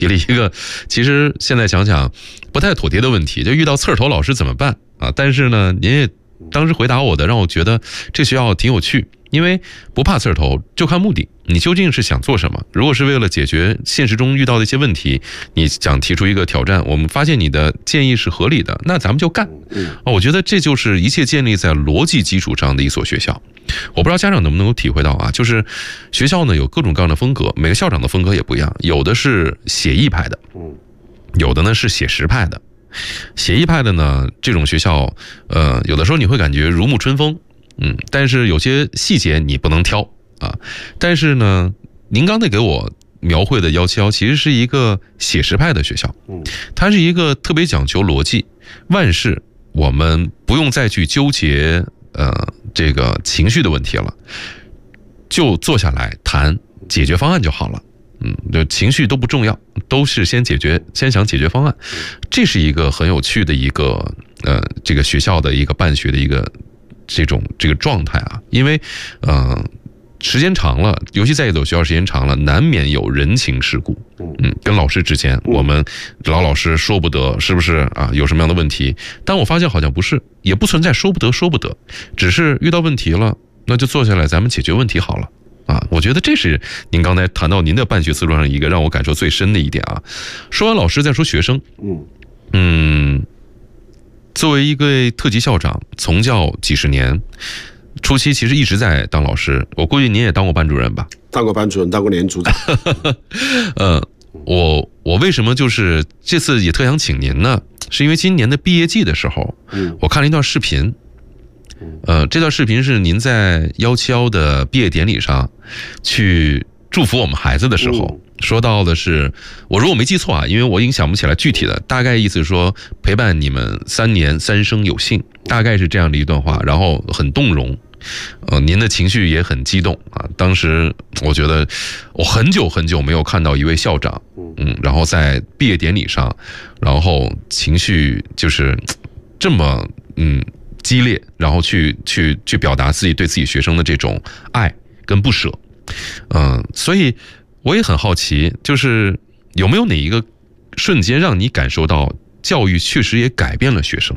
提了一个其实现在想想不太妥帖的问题，就遇到刺儿头老师怎么办啊？但是呢，您也当时回答我的，让我觉得这学校挺有趣，因为不怕刺儿头，就看目的，你究竟是想做什么？如果是为了解决现实中遇到的一些问题，你想提出一个挑战，我们发现你的建议是合理的，那咱们就干。我觉得这就是一切建立在逻辑基础上的一所学校。我不知道家长能不能够体会到啊，就是学校呢有各种各样的风格，每个校长的风格也不一样，有的是写意派的，有的呢是写实派的。写意派的呢，这种学校，有的时候你会感觉如沐春风，但是有些细节你不能挑啊。但是呢，您刚才给我描绘的171其实是一个写实派的学校，它是一个特别讲求逻辑，万事我们不用再去纠结这个情绪的问题了，就坐下来谈解决方案就好了。就情绪都不重要，都是先想解决方案。这是一个很有趣的一个这个学校的一个办学的一个这个状态啊。因为时间长了，尤其在一所学校时间长了，难免有人情世故。跟老师之间，我们老师说不得，是不是啊？有什么样的问题？但我发现好像不是，也不存在说不得，只是遇到问题了，那就坐下来，咱们解决问题好了。我觉得这是您刚才谈到您的办学思路上一个让我感受最深的一点啊。说完老师再说学生，作为一个特级校长，从教几十年，初期其实一直在当老师，我估计您也当过班主任吧？ 当过班主任，当过连组长。 我为什么就是这次也特想请您呢？是因为今年的毕业季的时候，我看了一段视频。这段视频是您在171的毕业典礼上去祝福我们孩子的时候，说到的是，我如果没记错啊，因为我已经想不起来具体的，大概意思说陪伴你们3年3生有幸，大概是这样的一段话，然后很动容。您的情绪也很激动啊！当时我觉得我很久没有看到一位校长，然后在毕业典礼上，然后情绪就是这么激烈，然后去表达自己对自己学生的这种爱跟不舍，所以我也很好奇，就是有没有哪一个瞬间让你感受到教育确实也改变了学生？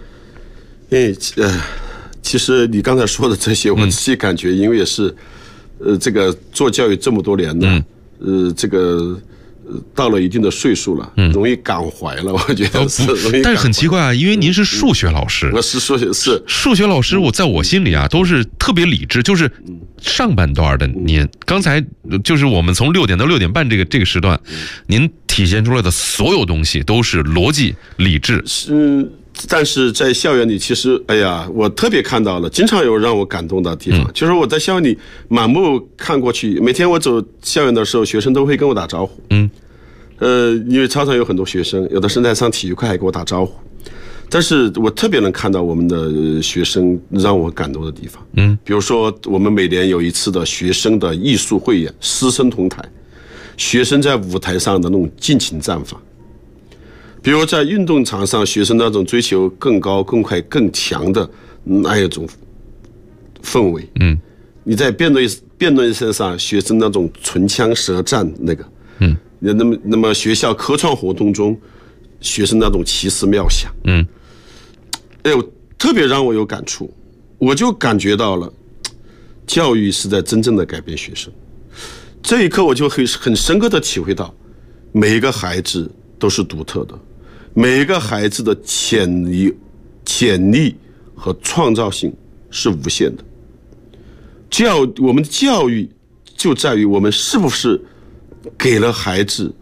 其实你刚才说的这些，我自己感觉，因为也是，这个做教育这么多年呢，这个。到了一定的岁数了，容易感怀了，我觉得是容易。 但是很奇怪啊，因为您是数学老师， 我是数学老师，在我心里啊都是特别理智，就是上半段的您，刚才就是我们从6点到6点半这个时段，您体现出来的所有东西都是逻辑、理智。 但是在校园里，其实我特别看到了，经常有让我感动的地方。就是我在校园里满目看过去，每天我走校园的时候，学生都会跟我打招呼。因为操场有很多学生，有的是在上体育课还给我打招呼。但是我特别能看到我们的学生让我感动的地方。比如说我们每年有一次的学生的艺术汇演，师生同台，学生在舞台上的那种尽情绽放。比如在运动场上，学生那种追求更高、更快、更强的那一种氛围。你在辩论赛上，学生那种唇枪舌战那个。那么学校科创活动中，学生那种奇思妙想。特别让我有感触，我就感觉到了，教育是在真正的改变学生。这一刻，我就很深刻的体会到，每一个孩子都是独特的。每一个孩子的潜力和创造性是无限的。我们的教育就在于我们是不是给了孩子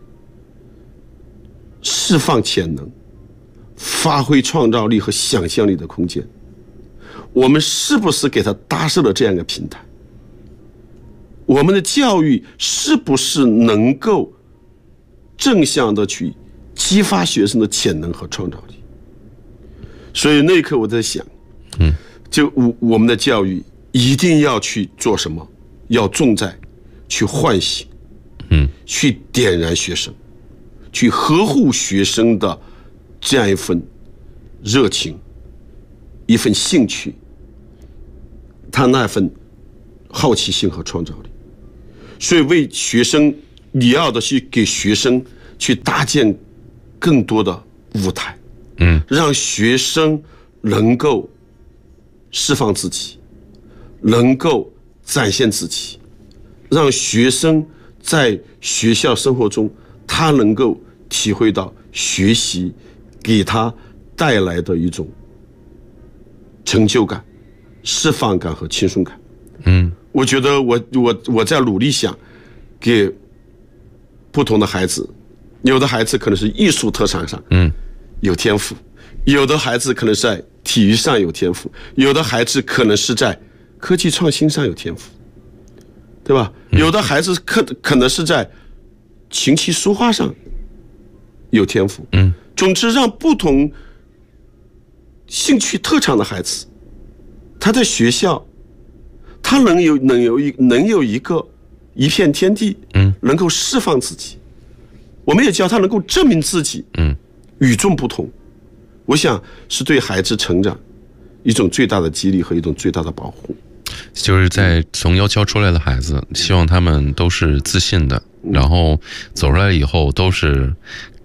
释放潜能、发挥创造力和想象力的空间？我们是不是给他搭设了这样一个平台？我们的教育是不是能够正向的去激发学生的潜能和创造力？所以那一刻我在想，就我们的教育一定要去做什么？要重在去唤醒，去点燃学生，去呵护学生的这样一份热情，一份兴趣，他那份好奇心和创造力。所以为学生，你要的是给学生去搭建更多的舞台，让学生能够释放自己，能够展现自己，让学生在学校生活中，他能够体会到学习给他带来的一种成就感、释放感和轻松感。我觉得我在努力想给不同的孩子，有的孩子可能是艺术特长上有天赋，有的孩子可能是在体育上有天赋，有的孩子可能是在科技创新上有天赋，对吧？有的孩子可能是在琴棋书画上有天赋。总之让不同兴趣特长的孩子，他在学校他能有一片天地，能够释放自己。我们也教他能够证明自己，与众不同。我想是对孩子成长一种最大的激励和一种最大的保护。 就是在从幼教出来的孩子，希望他们都是自信的，然后走出来以后都是